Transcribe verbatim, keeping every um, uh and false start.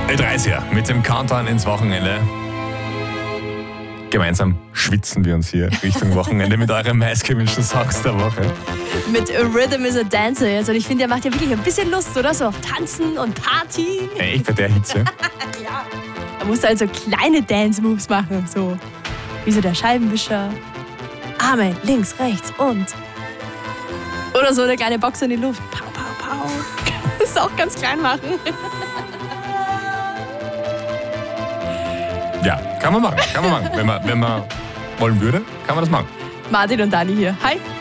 Ed Reiser mit dem Countdown ins Wochenende. Gemeinsam schwitzen wir uns hier Richtung Wochenende mit euren meistgewünschten Songs der Woche. Mit Rhythm is a Dancer jetzt. Und ich finde, der macht ja wirklich ein bisschen Lust, oder? So auf Tanzen und Party. Echt bei der Hitze? Ja. Da musst du halt so kleine Dance-Moves machen. So wie so der Scheibenwischer. Arme links, rechts und. Oder so eine kleine Box in die Luft. Pau, pau, pau. Das ist auch ganz klein machen. Ja, kann man machen. Kann man machen. Wenn man, wenn man wollen würde, kann man das machen. Martin und Dani hier. Hi.